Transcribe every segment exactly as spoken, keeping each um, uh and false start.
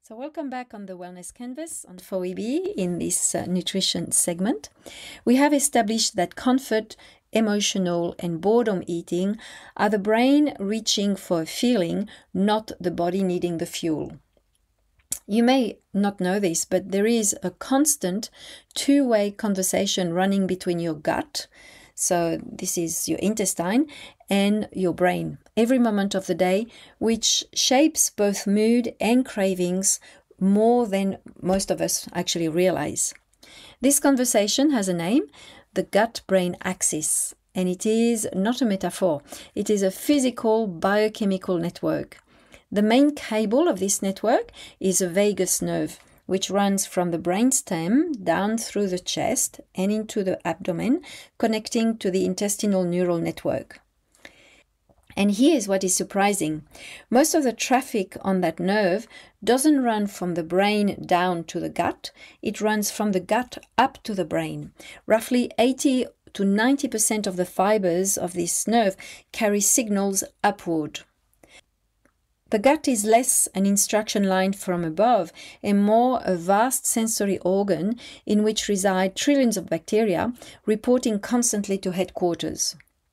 So welcome back on the Wellness Canvas on F O E B in this uh, nutrition segment. We have established that comfort, emotional and boredom eating are the brain reaching for a feeling, not the body needing the fuel. You may not know this, but there is a constant two-way conversation running between your gut, so this is your intestine, and your brain every moment of the day, which shapes both mood and cravings more than most of us actually realize. This conversation has a name, the gut-brain axis, and it is not a metaphor. It is a physical biochemical network. The main cable of this network is a vagus nerve, which runs from the brainstem down through the chest and into the abdomen, connecting to the intestinal neural network. And here's what is surprising. Most of the traffic on that nerve doesn't run from the brain down to the gut. It runs from the gut up to the brain. Roughly eighty to ninety percent of the fibers of this nerve carry signals upward. The gut is less an instruction line from above and more a vast sensory organ in which reside trillions of bacteria, reporting constantly to headquarters.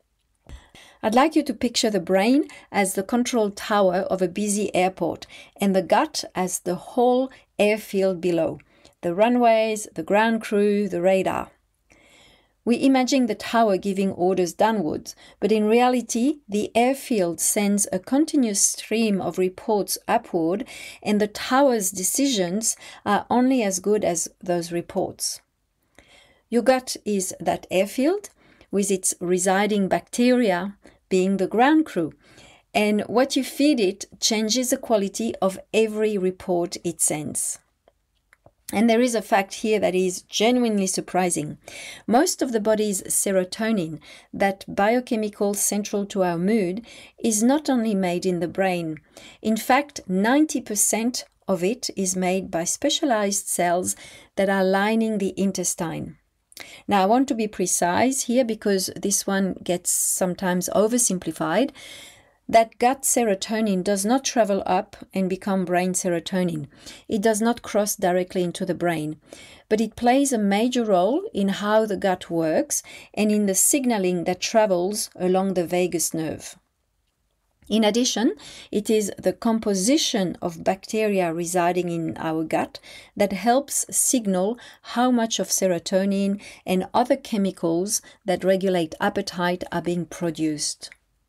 I'd like you to picture the brain as the control tower of a busy airport and the gut as the whole airfield below, the runways, the ground crew, the radar. We imagine the tower giving orders downwards, but in reality, the airfield sends a continuous stream of reports upward, and the tower's decisions are only as good as those reports. Your gut is that airfield, with its residing bacteria being the ground crew, and what you feed it changes the quality of every report it sends. And there is a fact here that is genuinely surprising. Most of the body's serotonin, that biochemical central to our mood, is not only made in the brain. In fact, ninety percent of it is made by specialized cells that are lining the intestine. Now, I want to be precise here because this one gets sometimes oversimplified. That gut serotonin does not travel up and become brain serotonin. It does not cross directly into the brain, but it plays a major role in how the gut works and in the signaling that travels along the vagus nerve. In addition, it is the composition of bacteria residing in our gut that helps signal how much of serotonin and other chemicals that regulate appetite are being produced.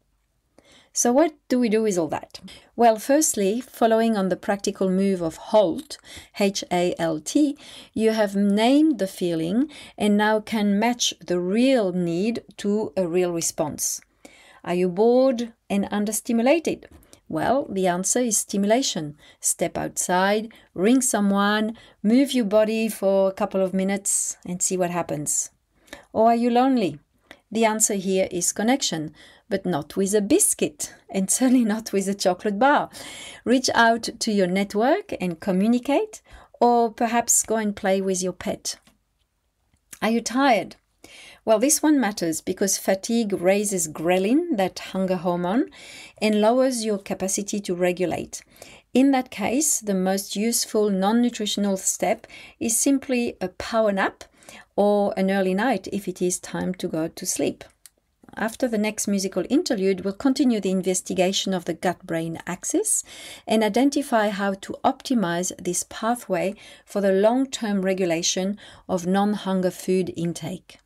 So what do we do with all that? Well, firstly, following on the practical move of HALT, H A L T, you have named the feeling and now can match the real need to a real response. Are you bored and understimulated? Well, the answer is stimulation. Step outside, ring someone, move your body for a couple of minutes and see what happens. Or are you lonely? The answer here is connection, but not with a biscuit and certainly not with a chocolate bar. Reach out to your network and communicate, or perhaps go and play with your pet. Are you tired? Well, this one matters because fatigue raises ghrelin, that hunger hormone, and lowers your capacity to regulate. In that case, the most useful non-nutritional step is simply a power nap or an early night if it is time to go to sleep. After the next musical interlude, we'll continue the investigation of the gut-brain axis and identify how to optimize this pathway for the long-term regulation of non-hunger food intake.